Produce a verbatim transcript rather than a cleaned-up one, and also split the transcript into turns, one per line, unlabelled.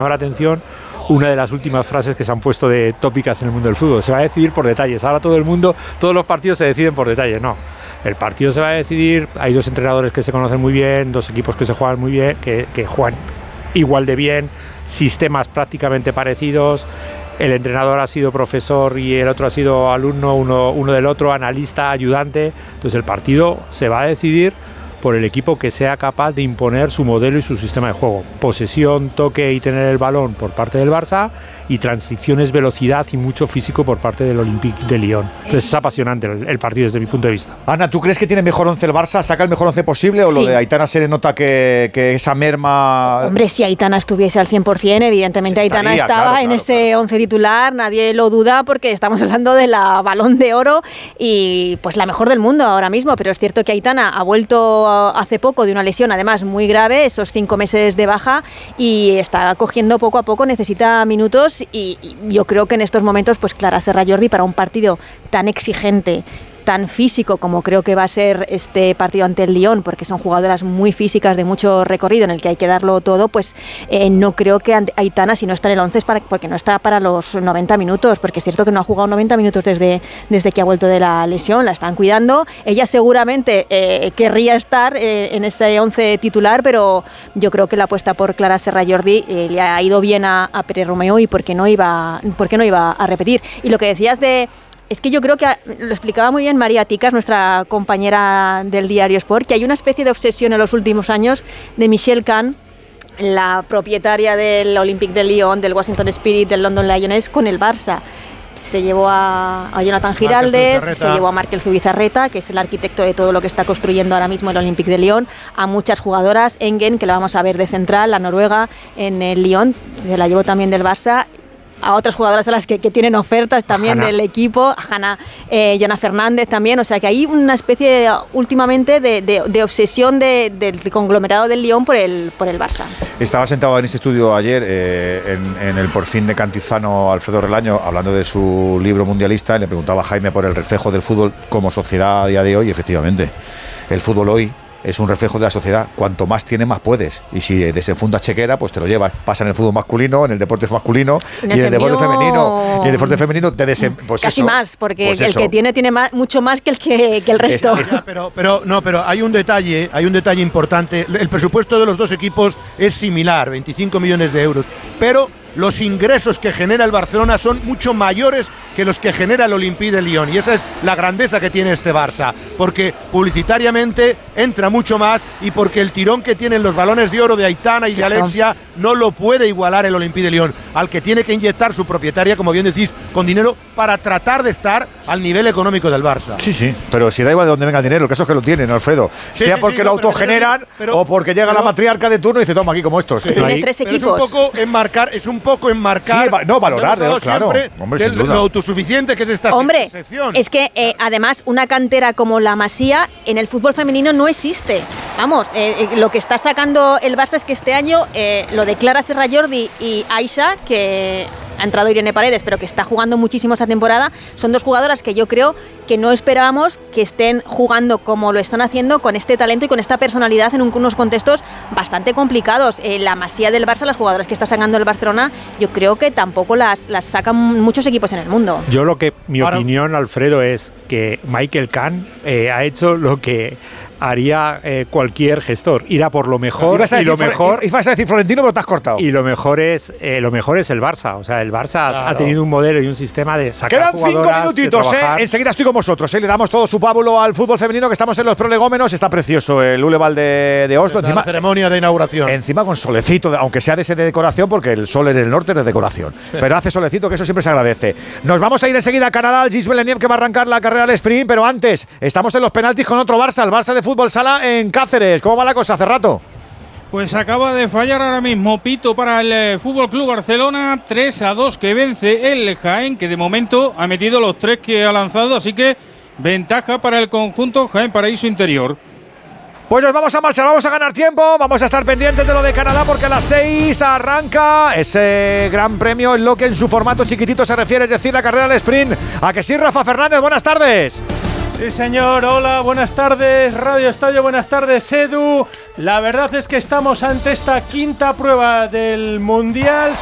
llama la atención una de las últimas frases que se han puesto de tópicas en el mundo del fútbol. Se va a decidir por detalles. Ahora todo el mundo, todos los partidos se deciden por detalles. No, el partido se va a decidir. Hay dos entrenadores que se conocen muy bien, dos equipos que se juegan muy bien, que, que juegan igual de bien, sistemas prácticamente parecidos. El entrenador ha sido profesor y el otro ha sido alumno, uno, uno del otro, analista, ayudante. Entonces el partido se va a decidir por el equipo que sea capaz de imponer su modelo y su sistema de juego. Posesión, toque y tener el balón por parte del Barça, y transiciones, velocidad y mucho físico por parte del Olympique de Lyon. Entonces es apasionante el, el partido desde mi punto de vista.
Ana, ¿tú crees que tiene mejor once el Barça? ¿Saca el mejor once posible o sí. Lo de Aitana se le nota que, que esa merma...?
Hombre, si Aitana estuviese al cien por cien, evidentemente sí, Aitana estaría, estaba claro, en claro, ese claro. once titular, nadie lo duda, porque estamos hablando de la Balón de Oro y pues la mejor del mundo ahora mismo, pero es cierto que Aitana ha vuelto hace poco de una lesión, además muy grave, esos cinco meses de baja, y está cogiendo poco a poco, necesita minutos. Y, y yo creo que en estos momentos, pues Clara Serra-Jordi, para un partido tan exigente, tan físico como creo que va a ser este partido ante el Lyon, porque son jugadoras muy físicas de mucho recorrido en el que hay que darlo todo, pues eh, no creo que Aitana, si no está en el once, es para, porque no está para los noventa minutos, porque es cierto que no ha jugado noventa minutos desde, desde que ha vuelto de la lesión, la están cuidando. Ella seguramente eh, querría estar eh, en ese once titular, pero yo creo que la apuesta por Clara Serra-Jordi eh, le ha ido bien a, a Pere Romeo, y por qué no iba, por qué no iba a repetir. Y lo que decías de... Es que yo creo que lo explicaba muy bien María Ticas, nuestra compañera del diario Sport, que hay una especie de obsesión en los últimos años de Michelle Kahn, la propietaria del Olympique de Lyon, del Washington Spirit, del London Lioness, con el Barça. Se llevó a, a Jonathan Giraldez, se llevó a Markel Zubizarreta, que es el arquitecto de todo lo que está construyendo ahora mismo el Olympique de Lyon, a muchas jugadoras, Engen, que la vamos a ver de central, la noruega en el Lyon, se la llevó también del Barça, a otras jugadoras a las que, que tienen ofertas también Hanna. Del equipo, a Hanna, eh, Jana Fernández también, o sea que hay una especie de, últimamente de, de, de obsesión de, de, del conglomerado del Lyon por el, por el Barça.
Estaba sentado en este estudio ayer eh, en, en el Porfín de Cantizano Alfredo Relaño, hablando de su libro mundialista, y le preguntaba a Jaime por el reflejo del fútbol como sociedad a día de hoy, y efectivamente, el fútbol hoy es un reflejo de la sociedad. Cuanto más tienes, más puedes. Y si desenfundas chequera, pues te lo llevas. Pasa en el fútbol masculino, en el deporte masculino, en y en el deporte femenino. Y en el deporte femenino te desen... pues
casi
eso,
más, porque
pues
el
eso.
que tiene tiene más, mucho más que el que, que el resto.
Esta, esta. Pero, pero, no, pero hay un detalle, hay un detalle importante. El presupuesto de los dos equipos es similar, veinticinco millones de euros. Pero los ingresos que genera el Barcelona son mucho mayores que los que genera el Olympique de Lyon, y esa es la grandeza que tiene este Barça, porque publicitariamente entra mucho más, y porque el tirón que tienen los balones de oro de Aitana y de Alexia no lo puede igualar el Olympique de Lyon, al que tiene que inyectar su propietaria, como bien decís, con dinero para tratar de estar al nivel económico del Barça.
Sí, sí, pero si da igual de dónde venga el dinero, el caso es que lo tienen, Alfredo, sí, sea sí, porque sí, lo no, autogeneran pero, pero, o porque llega pero, la matriarca de turno y dice, toma aquí como estos.
Sí, tiene tres equipos.
Es un poco enmarcar, es un poco enmarcar,
sí, no, valorar, de, claro, hombre,
el, lo autosuficiente que es esta
hombre,
sección.
Es que eh, además una cantera como la Masía en el fútbol femenino no existe. Vamos, eh, eh, lo que está sacando el Barça es que este año eh, lo de Clara Serra-Jordi y Aisha, que ha entrado Irene Paredes, pero que está jugando muchísimo esta temporada, son dos jugadoras que yo creo que no esperábamos que estén jugando como lo están haciendo, con este talento y con esta personalidad en unos contextos bastante complicados. Eh, la Masía del Barça, las jugadoras que está sacando el Barcelona, yo creo que tampoco las, las sacan muchos equipos en el mundo.
Yo lo que, mi Ahora, opinión, Alfredo, es que Michael Kahn eh, ha hecho lo que haría eh, cualquier gestor, ir a por lo mejor, y lo mejor...
Y vas a decir Florentino, pero te has cortado.
Y lo mejor es eh, lo mejor es el Barça. O sea, el Barça claro. ha tenido un modelo y un sistema de sacar
Quedan
jugadoras,
cinco minutitos, eh. Enseguida estoy con vosotros, eh. Le damos todo su pábulo al fútbol femenino, que estamos en los prolegómenos. Está precioso el Uleval de, de Oslo.
Encima, la ceremonia de inauguración.
Encima con solecito, aunque sea de ese de decoración, porque el sol en el norte es de decoración. Sí. Pero hace solecito, que eso siempre se agradece. Nos vamos a ir enseguida a Canadá, al Gilles Villeneuve, que va a arrancar la carrera al sprint. Pero antes, estamos en los penaltis con otro Barça, el Barça de Fútbol Sala en Cáceres. ¿Cómo va la cosa hace rato?
Pues acaba de fallar ahora mismo pito para el eh, Fútbol Club Barcelona, tres a dos que vence el Jaén, que de momento ha metido los tres que ha lanzado, así que ventaja para el conjunto Jaén Paraíso Interior.
Pues nos vamos a marchar, vamos a ganar tiempo, vamos a estar pendientes de lo de Canadá, porque a las seis arranca ese gran premio en lo que en su formato chiquitito se refiere, es decir, la carrera al sprint. ¿A que sí, Rafa Fernández? Buenas tardes.
Sí, señor. Hola, buenas tardes, Radio Estadio, buenas tardes, Edu. La verdad es que estamos ante esta quinta prueba del Mundial.